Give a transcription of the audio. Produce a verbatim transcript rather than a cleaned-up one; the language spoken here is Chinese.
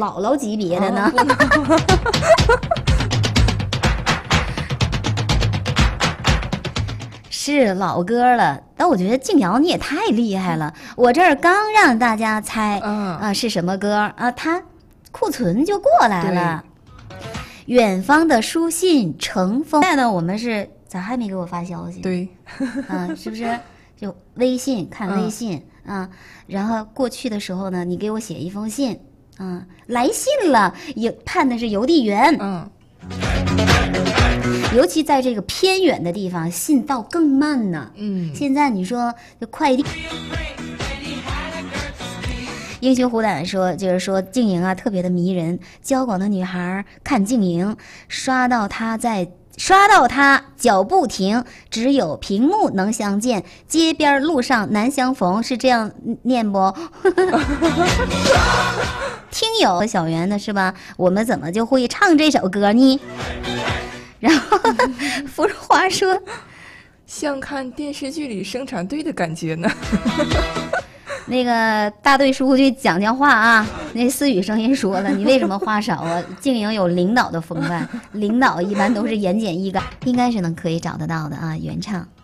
姥姥级别的呢。 哦、 是老歌了，但我觉得静瑶你也太厉害了。我这儿刚让大家猜， 嗯、 啊是什么歌啊？他库存就过来了。远方的书信乘风。现在呢，我们是咋还没给我发消息？ 对， 啊，是不是？就微信看微信、嗯、啊，然后过去的时候呢，你给我写一封信，啊，来信了，也判的是邮递员， 嗯。 尤其在这个偏远的地方，信到更慢呢。 嗯， 现在你说这快递，英雄虎胆说，就是说静莹啊，特别的迷人。娇广的女孩看静莹，刷到她在刷到她脚步停，只有屏幕能相见，街边路上难相逢，是这样念不？听友小圆的是吧？我们怎么就会唱这首歌呢？然后芙蓉花说， 像看电视剧里生产队的感觉呢。 那个大队书记讲讲话啊，那思雨声音说了，你为什么话少啊？静莹有领导的风范，领导一般都是言简意赅，应该是能可以找得到的啊，原唱。